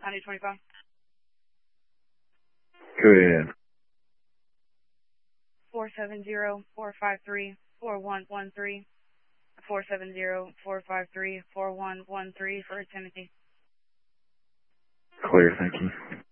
9025. Go ahead. 470-453-4113. 470-453-4113 for Timothy. Clear, thank you.